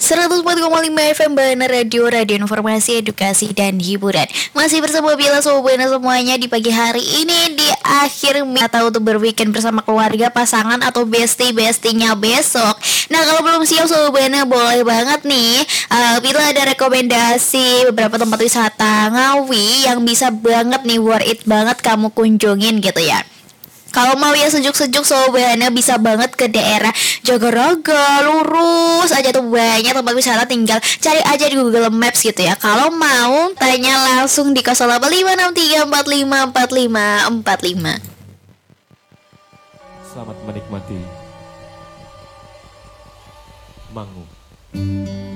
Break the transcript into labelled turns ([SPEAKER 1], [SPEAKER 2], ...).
[SPEAKER 1] 104,5 FM Bana Radio, radio informasi, edukasi, dan hiburan. Masih bersama Bila Sobana semuanya di pagi hari ini di akhir atau untuk berweekend bersama keluarga, pasangan, atau bestie-bestinya besok. Nah, kalau belum siap Sobana boleh banget nih, Bila ada rekomendasi beberapa tempat wisata Ngawi yang bisa banget nih, worth it banget kamu kunjungin gitu ya. Kalau mau ya sejuk-sejuk Sobana bisa banget ke daerah Jagaraga, lurus aja tuh banyak tempat wisata, tinggal cari aja di Google Maps gitu ya. Kalau mau tanya langsung di 085634545545.
[SPEAKER 2] Selamat menikmati Mangu.